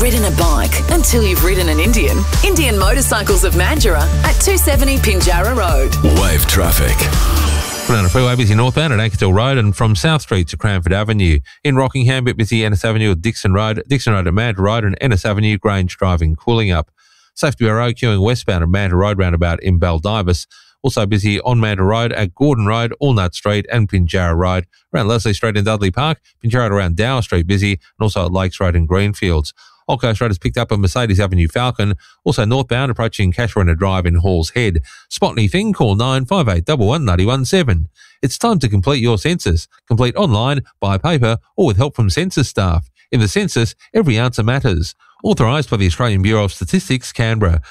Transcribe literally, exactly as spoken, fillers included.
ridden a bike until you've ridden an Indian. Indian Motorcycles of Mandurah at two seventy Pinjarra Road. Wave traffic. On the freeway, busy northbound at Ankerstall Road and from South Street to Cranford Avenue. In Rockingham, bit busy Ennis Avenue at Dixon Road, Dixon Road at Manta Road and Ennis Avenue, Grange driving cooling up. Safety Bureau queuing westbound at Manta Road roundabout in Baldivis. Also busy on Manta Road at Gordon Road, Allnut Street and Pinjarra Road. Around Leslie Street in Dudley Park, Pinjarra around Dower Street busy and also at Lakes Road and Greenfields. Old Coast Road has picked up on Mercedes Avenue Falcon. Also northbound approaching Cashrinner Drive in Halls Head. Spot anything, call nine five eight one one nine one seven. It's time to complete your census. Complete online, by paper or with help from census staff. In the census, every answer matters. Authorised by the Australian Bureau of Statistics, Canberra.